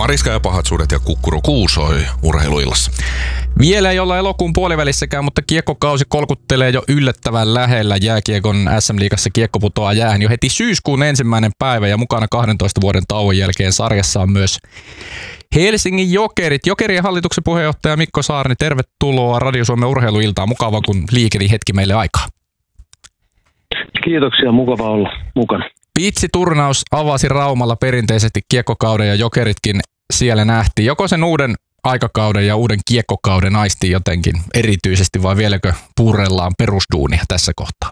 Mariska ja pahat suudet ja Kukkuro Kuusoi urheiluillassa. Vielä ei olla elokuun puolivälissäkään, mutta kiekkokausi kolkuttelee jo yllättävän lähellä. Jääkiekon SM-liigassa kiekko putoaa jäähän jo heti syyskuun 1. päivä ja mukana 12 vuoden tauon jälkeen sarjassa on myös Helsingin Jokerit. Jokerien hallituksen puheenjohtaja Mikko Saarni, tervetuloa Radio Suomen urheiluiltaan. Mukava, kun liikeni hetki meille aikaa. Kiitoksia, mukava olla mukana. Pitsiturnaus avasi Raumalla perinteisesti kiekkokauden ja Jokeritkin siellä nähtiin. Joko sen uuden aikakauden ja uuden kiekkokauden aistii jotenkin erityisesti vai vieläkö puurellaan perusduunia tässä kohtaa?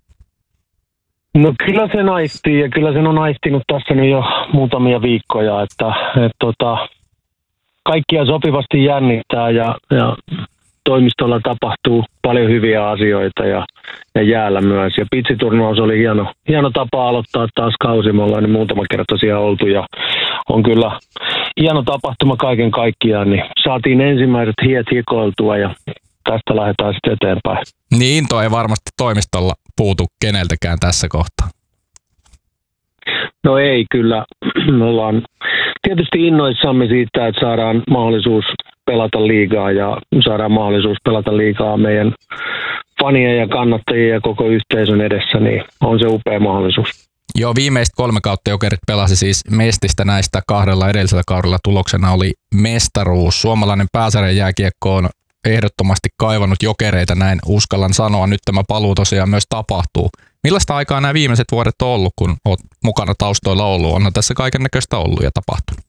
No kyllä se aistii ja kyllä sen on aistinut tässä nyt jo muutamia viikkoja, että kaikkia sopivasti jännittää ja toimistolla tapahtuu paljon hyviä asioita ja jäällä myös. Ja pitsiturnaus oli hieno tapa aloittaa taas kausi. Me ollaan niin muutama kerta siellä oltu ja on kyllä hieno tapahtuma kaiken kaikkiaan. Niin saatiin ensimmäiset hiet hikoiltua ja tästä lähdetään sitten eteenpäin. Niin, toi ei varmasti toimistolla puutu keneltäkään tässä kohtaa. No ei kyllä. Me ollaan tietysti innoissamme siitä, että saadaan mahdollisuus pelata liigaa ja saadaan mahdollisuus pelata liigaa meidän fanien ja kannattajien ja koko yhteisön edessä, niin on se upea mahdollisuus. Joo, viimeiset 3 kautta Jokerit pelasi siis Mestistä näistä 2 edellisellä kaudella. Tuloksena oli mestaruus. Suomalainen pääsarjan jääkiekko on ehdottomasti kaivannut Jokereita, näin uskallan sanoa. Nyt tämä paluu tosiaan myös tapahtuu. Millaista aikaa nämä viimeiset vuodet on ollut, kun olet mukana taustoilla ollut? Onhan tässä kaikennäköistä ollut ja tapahtunut.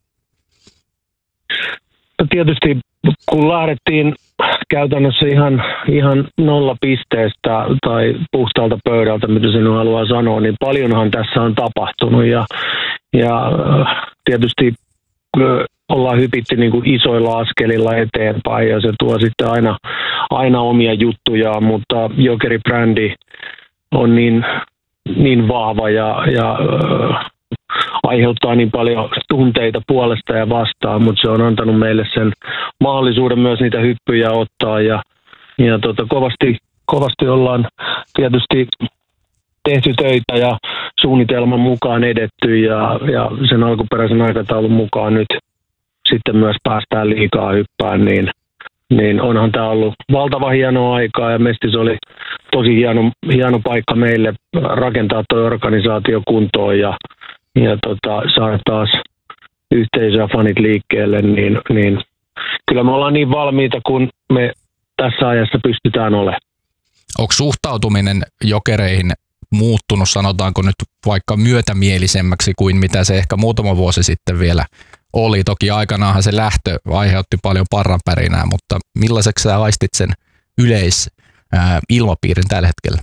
No tietysti kun lähdettiin käytännössä ihan 0 pisteestä tai puhtaalta pöydältä, mitä sinun haluaa sanoa, niin paljonhan tässä on tapahtunut ja tietysti ollaan hypitty niin kuin isoilla askelilla eteenpäin ja se tuo sitten aina omia juttujaan, mutta Jokeri-brändi on niin vahva ja aiheuttaa niin paljon tunteita puolesta ja vastaan, mutta se on antanut meille sen mahdollisuuden myös niitä hyppyjä ottaa ja kovasti ollaan tietysti tehty töitä ja suunnitelman mukaan edetty ja sen alkuperäisen aikataulun mukaan nyt sitten myös päästään liigaa hyppään, niin onhan tämä ollut valtava hienoa aikaa ja Mestis oli tosi hieno paikka meille rakentaa tuo organisaatio kuntoon ja saada taas yhteisö ja fanit liikkeelle, niin kyllä me ollaan niin valmiita, kun me tässä ajassa pystytään olemaan. Onko suhtautuminen Jokereihin muuttunut, sanotaanko nyt vaikka myötämielisemmäksi kuin mitä se ehkä muutama vuosi sitten vielä oli? Toki aikanaanhan se lähtö aiheutti paljon parranpärinää, mutta millaiseksi sä aistit sen yleisilmapiirin tällä hetkellä?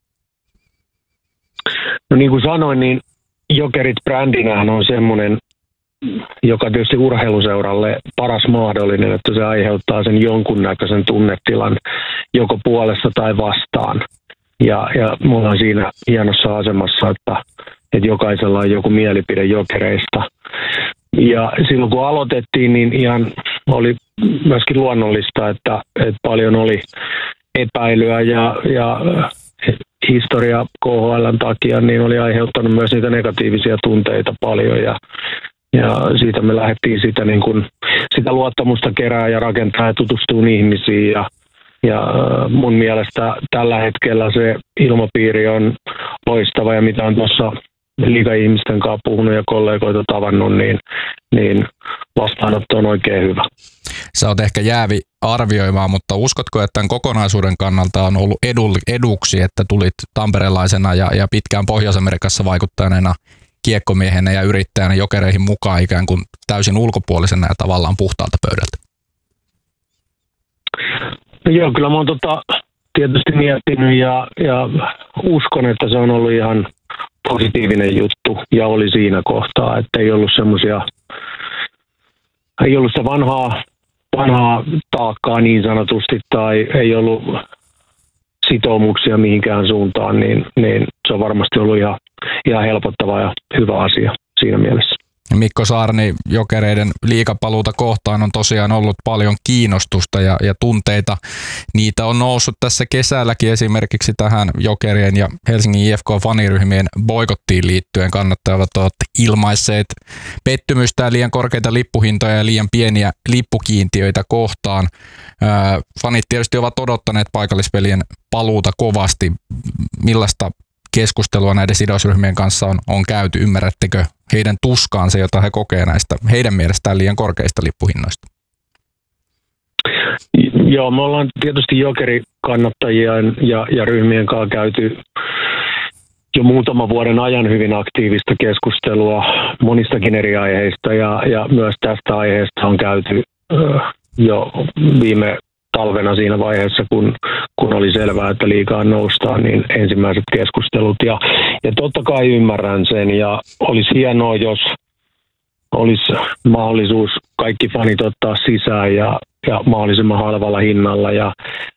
No niin kuin sanoin, niin Jokerit-brändinähän on semmoinen, joka tietysti urheiluseuralle paras mahdollinen, että se aiheuttaa sen jonkunnäköisen tunnetilan joko puolesta tai vastaan. Ja me ollaan siinä hienossa asemassa, että jokaisella on joku mielipide Jokereista. Ja silloin kun aloitettiin, niin ihan oli myöskin luonnollista, että paljon oli epäilyä ja historia KHL:n takia niin oli aiheuttanut myös niitä negatiivisia tunteita paljon ja siitä me lähdettiin sitä luottamusta kerää ja rakentaa ja tutustua ihmisiin ja mun mielestä tällä hetkellä se ilmapiiri on loistava ja mitä on tuossa liiga-ihmisten kanssa puhunut ja kollegoita tavannut, niin vastaanotto on oikein hyvä. Sä oot ehkä jäävi arvioimaan, mutta uskotko, että tämän kokonaisuuden kannalta on ollut eduksi, että tulit tamperelaisena ja pitkään Pohjois-Amerikassa vaikuttaneena kiekkomiehenä ja yrittäjänä Jokereihin mukaan ikään kuin täysin ulkopuolisena ja tavallaan puhtaalta pöydältä? No joo, kyllä mä oon tietysti miettinyt ja uskon, että se on ollut ihan positiivinen juttu ja oli siinä kohtaa, että ei ollut sitä vanhaa taakkaa niin sanotusti tai ei ollut sitoumuksia mihinkään suuntaan, niin se on varmasti ollut ihan helpottava ja hyvä asia siinä mielessä. Mikko Saarni, Jokereiden liigapaluuta kohtaan on tosiaan ollut paljon kiinnostusta ja tunteita. Niitä on noussut tässä kesälläkin esimerkiksi tähän Jokerien ja Helsingin IFK-faniryhmien boikottiin liittyen. Kannattajat ovat ilmaisseet pettymystään liian korkeita lippuhintoja ja liian pieniä lippukiintiöitä kohtaan. Fanit tietysti ovat odottaneet paikallispelien paluuta kovasti. Millaista keskustelua näiden sidosryhmien kanssa on käyty? Ymmärrättekö heidän tuskaansa, jota he kokee näistä heidän mielestään liian korkeista lippuhinnoista? Joo, me ollaan tietysti Jokeri-kannattajien ja ryhmien kanssa käyty jo muutaman vuoden ajan hyvin aktiivista keskustelua monistakin eri aiheista ja myös tästä aiheesta on käyty jo viime talvena siinä vaiheessa, kun oli selvää, että liigaan noustaan, niin ensimmäiset keskustelut. Ja totta kai ymmärrän sen, ja olisi hienoa, jos olisi mahdollisuus kaikki fanit ottaa sisään ja mahdollisimman halvalla hinnalla. Ja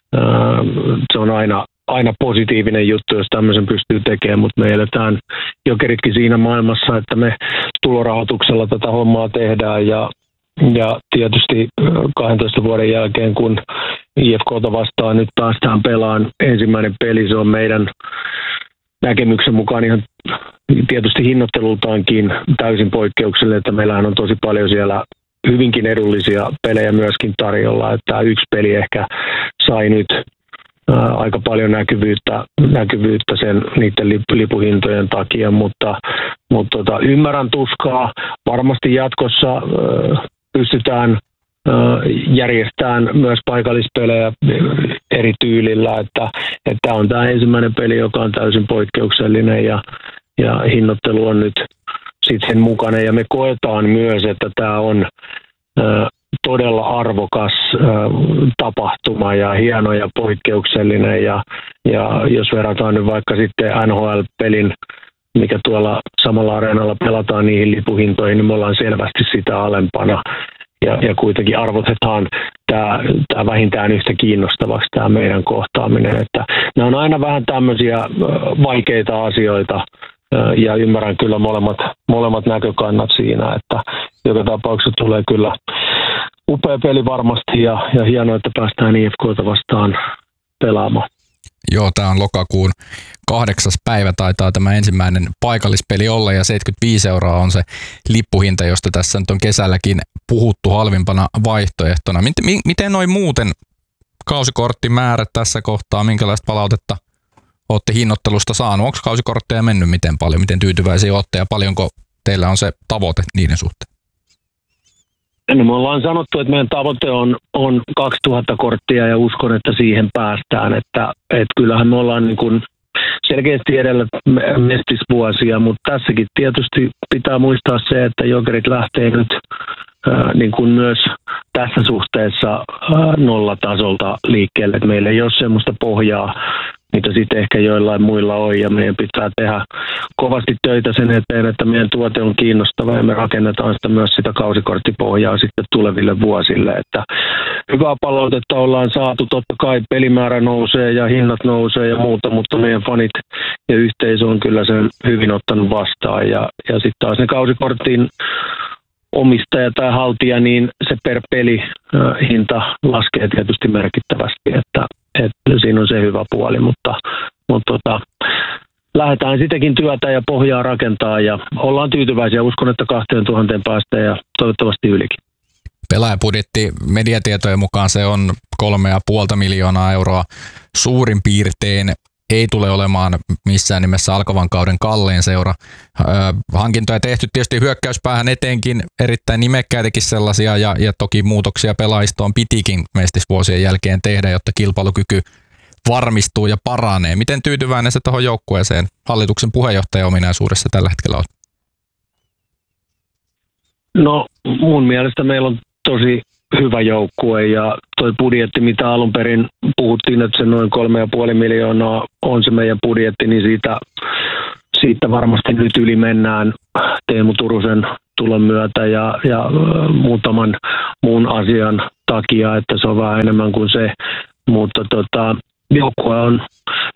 se on aina positiivinen juttu, jos tämmöisen pystyy tekemään, mutta me eletään Jokeritkin siinä maailmassa, että me tulorahoituksella tätä hommaa tehdään, ja tietysti 12 vuoden jälkeen, kun IFK:ta vastaan nyt päästään pelaamaan ensimmäinen peli, se on meidän näkemyksen mukaan ihan tietysti hinnoittelultaankin täysin poikkeuksellinen, että meillähän on tosi paljon siellä hyvinkin edullisia pelejä myöskin tarjolla, että yksi peli ehkä sai nyt aika paljon näkyvyyttä niiden lipuhintojen takia, mutta ymmärrän tuskaa. Varmasti jatkossa pystytään järjestämään myös paikallispelejä eri tyylillä, että on tämä ensimmäinen peli, joka on täysin poikkeuksellinen ja hinnoittelu on nyt sitten sen mukana. Ja me koetaan myös, että tämä on todella arvokas tapahtuma ja hieno ja poikkeuksellinen. Ja jos verrataan nyt vaikka sitten NHL-pelin, mikä tuolla samalla areenalla pelataan niihin lipuhintoihin, niin me ollaan selvästi sitä alempana. Ja kuitenkin arvotetaan tämä vähintään yhtä kiinnostavaksi tämä meidän kohtaaminen. Että nämä on aina vähän tämmöisiä vaikeita asioita ja ymmärrän kyllä molemmat näkökannat siinä, että joka tapauksessa tulee kyllä upea peli varmasti ja hienoa, että päästään IFK:ta vastaan pelaamaan. Joo, tämä on lokakuun 8. päivä, taitaa tämä ensimmäinen paikallispeli olla, ja 75 € on se lippuhinta, josta tässä nyt on kesälläkin puhuttu halvimpana vaihtoehtona. Miten noin muuten kausikorttimäärät tässä kohtaa, minkälaista palautetta olette hinnoittelusta saanut? Onko kausikortteja mennyt miten paljon, miten tyytyväisiä olette ja paljonko teillä on se tavoite niiden suhteen? No, me ollaan sanottu, että meidän tavoite on 2000 korttia ja uskon, että siihen päästään. Että kyllähän me ollaan niin kuin selkeästi edellä mestisvuosia, mutta tässäkin tietysti pitää muistaa se, että Jokerit lähtee nyt niin kuin myös tässä suhteessa nollatasolta liikkeelle. Että meillä ei ole semmoista pohjaa, mitä sitten ehkä joillain muilla on, ja meidän pitää tehdä kovasti töitä sen eteen, että meidän tuote on kiinnostava ja me rakennetaan sitä myös sitä kausikorttipohjaa sitten tuleville vuosille. Että hyvää palautetta ollaan saatu, totta kai pelimäärä nousee ja hinnat nousee ja muuta, mutta meidän fanit ja yhteisö on kyllä sen hyvin ottanut vastaan, ja sitten taas ne kausikortin omistaja tai haltija, niin se per peli hinta laskee tietysti merkittävästi, että siinä on se hyvä puoli, mutta lähdetään sitäkin työtä ja pohjaa rakentaa ja ollaan tyytyväisiä. Uskon, että 2000 päästään ja toivottavasti ylikin. Pelaajabudjetti mediatietojen mukaan se on 3,5 miljoonaa euroa suurin piirtein. Ei tule olemaan missään nimessä alkavan kauden kallein seura. Hankintoja tehty tietysti hyökkäyspäähän eteenkin, erittäin nimekkäitäkin sellaisia, ja toki muutoksia pelaajistoon pitikin mestisvuosien jälkeen tehdä, jotta kilpailukyky varmistuu ja paranee. Miten tyytyväinen se tuohon joukkueeseen hallituksen puheenjohtaja-ominaisuudessa tällä hetkellä on? No, mun mielestä meillä on tosi hyvä joukkue, ja toi budjetti, mitä alun perin puhuttiin, että se noin 3,5 miljoonaa on se meidän budjetti, niin siitä varmasti nyt yli mennään Teemu Turusen tulon myötä ja muutaman muun asian takia, että se on vähän enemmän kuin se, mutta joukkue on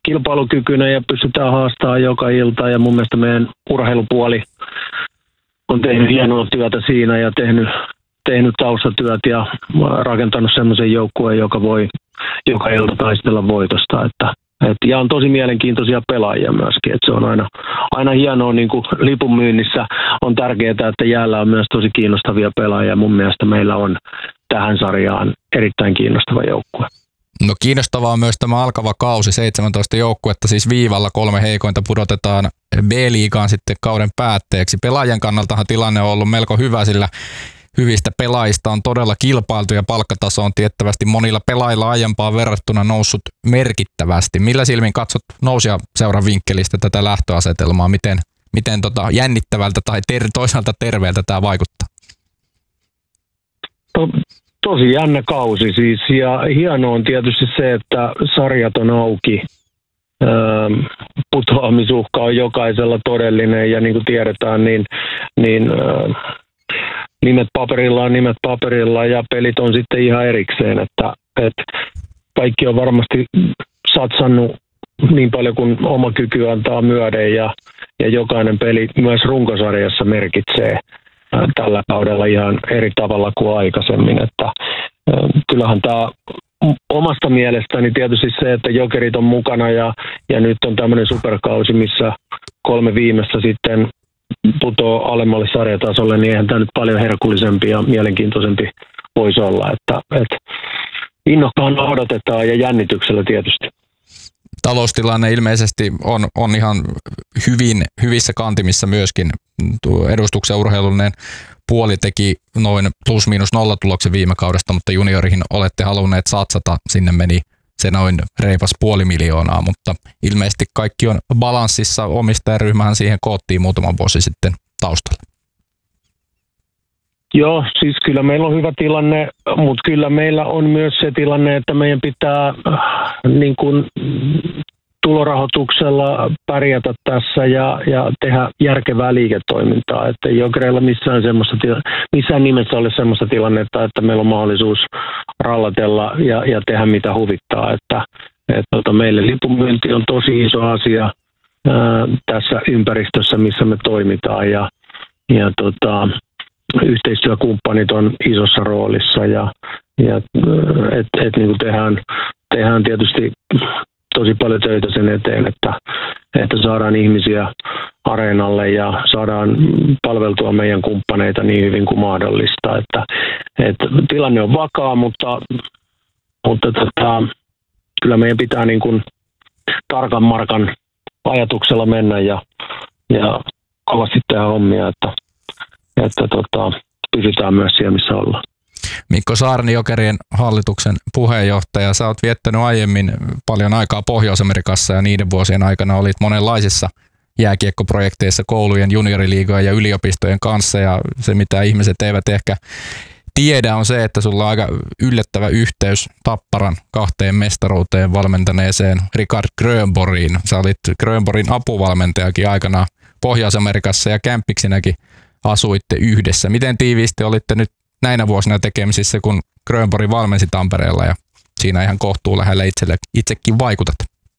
kilpailukykyinen ja pystytään haastamaan joka ilta, ja mun mielestä meidän urheilupuoli on tehnyt hienoa työtä siinä ja tehnyt taustatyöt ja rakentanut semmoisen joukkueen, joka voi joka ilta taistella voitosta. Ja on tosi mielenkiintoisia pelaajia myöskin. Se on aina hienoa, niin kuin lipun myynnissä on tärkeää, että jäällä on myös tosi kiinnostavia pelaajia. Mun mielestä meillä on tähän sarjaan erittäin kiinnostava joukkue. No kiinnostavaa on myös tämä alkava kausi, 17 joukkuetta, siis viivalla 3 heikointa pudotetaan B-liigaan sitten kauden päätteeksi. Pelaajan kannaltahan tilanne on ollut melko hyvä, sillä hyvistä pelaajista on todella kilpailtu ja palkkataso on tiettävästi monilla pelaajilla aiempaan verrattuna noussut merkittävästi. Millä silmin katsot nousijaseuran vinkkelistä tätä lähtöasetelmaa? Miten jännittävältä tai toisaalta terveeltä tämä vaikuttaa? Tosi jännä kausi siis, ja hienoa on tietysti se, että sarjat on auki. Putoamisuhka on jokaisella todellinen, ja niin kuin tiedetään, niin nimet paperilla on nimet paperilla, ja pelit on sitten ihan erikseen, että kaikki on varmasti satsannut niin paljon kuin oma kyky antaa myöden, ja jokainen peli myös runkosarjassa merkitsee tällä kaudella ihan eri tavalla kuin aikaisemmin. Että kyllähän tämä omasta mielestäni tietysti se, että Jokerit on mukana ja nyt on tämmöinen superkausi, missä 3 viimeistä sitten putoo alemmalle sarjatasolle, niin eihän tämä nyt paljon herkullisempi ja mielenkiintoisempi voisi olla. Että innokkaana odotetaan ja jännityksellä tietysti. Taloustilanne ilmeisesti on ihan hyvissä kantimissa myöskin. Edustuksen urheilullinen puoli teki noin +-0 tuloksen viime kaudesta, mutta juniorihin olette halunneet satsata. Sinne meni se noin reipas 500 000, mutta ilmeisesti kaikki on balanssissa. Omistajaryhmähän siihen koottiin muutama vuosi sitten taustalla. Joo, siis kyllä meillä on hyvä tilanne, mutta kyllä meillä on myös se tilanne, että meidän pitää niin kuin tulorahoituksella pärjätä tässä ja tehdä järkevää liiketoimintaa. Että ei Jokereilla missään nimessä ole sellaista tilannetta, että meillä on mahdollisuus rallatella ja tehdä mitä huvittaa. Että meille lipunmyynti on tosi iso asia tässä ympäristössä, missä me toimitaan ja yhteistyökumppanit on isossa roolissa ja niin kuin tehdään tietysti tosi paljon töitä sen eteen, että saadaan ihmisiä areenalle ja saadaan palveltua meidän kumppaneita niin hyvin kuin mahdollista. Että tilanne on vakaa, mutta kyllä meidän pitää niin kuin tarkan markan ajatuksella mennä ja kovasti tehdä hommia, että pysytään myös siellä, missä ollaan. Mikko Saarni, Jokerien hallituksen puheenjohtaja. Sä oot viettänyt aiemmin paljon aikaa Pohjois-Amerikassa ja niiden vuosien aikana olit monenlaisissa jääkiekkoprojekteissa koulujen, junioriliigojen ja yliopistojen kanssa. Ja se, mitä ihmiset eivät ehkä tiedä, on se, että sulla on aika yllättävä yhteys Tapparan 2 mestaruuteen valmentaneeseen Richard Grönborgiin. Sä olit Grönborgin apuvalmentajakin aikanaan Pohjois-Amerikassa ja kämppiksinäkin asuitte yhdessä. Miten tiiviisti olitte nyt näinä vuosina tekemisissä, kun Grönborg valmensi Tampereella ja siinä ihan kohtuu lähellä itsekin vaikutat?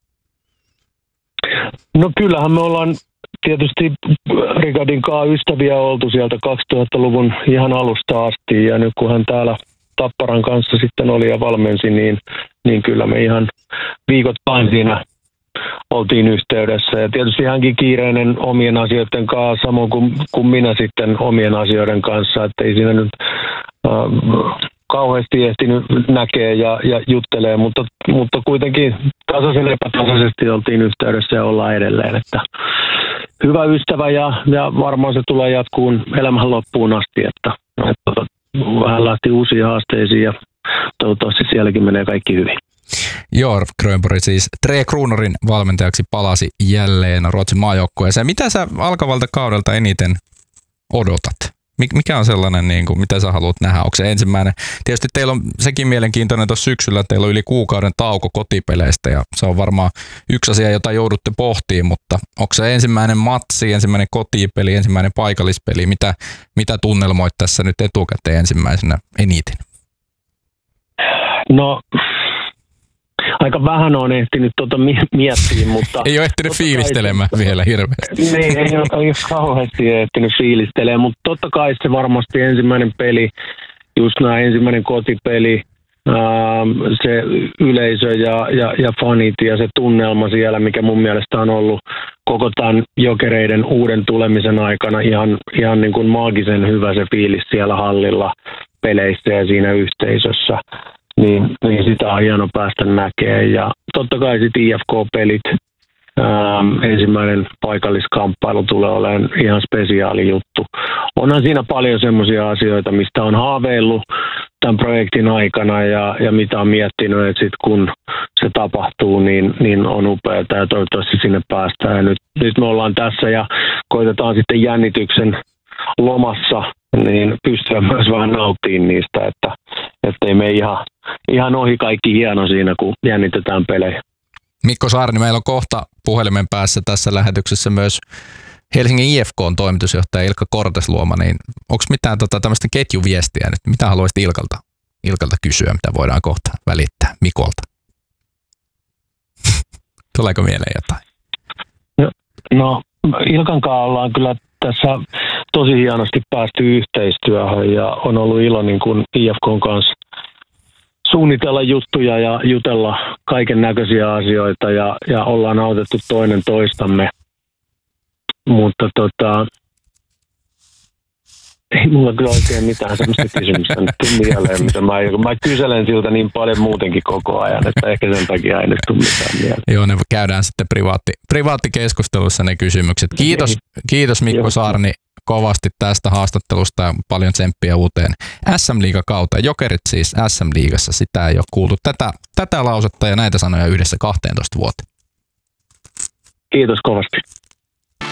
No kyllähän me ollaan tietysti Richardin kanssa ystäviä oltu sieltä 2000-luvun ihan alusta asti ja nyt kun hän täällä Tapparan kanssa sitten oli ja valmensi, niin kyllä me ihan viikoittain siinä oltiin yhteydessä ja tietysti hänkin kiireinen omien asioiden kanssa, samoin kuin minä sitten omien asioiden kanssa, että ei siinä nyt kauheasti ehtinyt näkee ja juttelee, mutta kuitenkin tasaisen epätasaisesti oltiin yhteydessä ja ollaan edelleen, että hyvä ystävä ja varmaan se tulee jatkuun elämän loppuun asti, että hän lähti uusiin haasteisiin ja toivottavasti sielläkin menee kaikki hyvin. Joo, Grönborg siis Tre Kruunorin valmentajaksi palasi jälleen Ruotsin maajoukkueeseen. Mitä sä alkavalta kaudelta eniten odotat? Mikä on sellainen, niin kuin, mitä sä haluat nähdä? Onko se ensimmäinen? Tietysti teillä on sekin mielenkiintoinen tuossa syksyllä, että teillä on yli kuukauden tauko kotipeleistä ja se on varmaan yksi asia, jota joudutte pohtimaan, mutta onko se ensimmäinen matsi, ensimmäinen kotipeli, ensimmäinen paikallispeli? Mitä tunnelmoit tässä nyt etukäteen ensimmäisenä eniten? No aika vähän on ehtinyt miettiä, mutta... Ei ole ehtinyt fiilistelemään vielä hirveästi. Niin, ei ole kauheasti ehtinyt fiilistelemään, mutta totta kai se varmasti ensimmäinen peli, just nämä ensimmäinen kotipeli, se yleisö ja fanit ja se tunnelma siellä, mikä mun mielestä on ollut koko tämän Jokereiden uuden tulemisen aikana ihan niin kuin maagisen hyvä se fiilis siellä hallilla, peleissä ja siinä yhteisössä, niin sitä on hieno päästä näkemään. Ja totta kai sitten IFK-pelit, ensimmäinen paikalliskamppailu tulee olemaan ihan spesiaali juttu. Onhan siinä paljon semmoisia asioita, mistä on haaveillut tämän projektin aikana ja mitä on miettinyt, että sitten kun se tapahtuu, niin on upeaa ja toivottavasti sinne päästään. Ja nyt me ollaan tässä ja koitetaan sitten jännityksen lomassa niin pystyä myös vähän nauttimaan niistä, että ei me ihan ohi kaikki hieno siinä, kun jännitetään pelejä. Mikko Saarni, meillä on kohta puhelimen päässä tässä lähetyksessä myös Helsingin IFK:n toimitusjohtaja Ilkka Kortesluoma, niin onko mitään tämmöistä ketjuviestiä nyt? Mitä haluaisit Ilkalta kysyä, mitä voidaan kohta välittää Mikolta? Tuleeko mieleen jotain? No Ilkan kanssa ollaan kyllä tässä tosi hienosti päästy yhteistyöhön ja on ollut ilo niin kuin IFK:n kanssa suunnitella juttuja ja jutella kaiken näköisiä asioita ja ollaan autettu toinen toistamme. Mutta ei mulla kyllä oikein mitään sellaista kysymystä nyt tule mieleen, mitä mä kyselen siltä niin paljon muutenkin koko ajan, että ehkä sen takia ei nyt tule mitään mieleen. Joo, ne käydään sitten privaattikeskustelussa ne kysymykset. Kiitos Mikko Saarni kovasti tästä haastattelusta ja paljon tsemppiä uuteen SM-liigakauteen. Jokerit siis SM-liigassa, sitä ei ole kuultu tätä lausetta ja näitä sanoja yhdessä 12 vuoteen. Kiitos kovasti.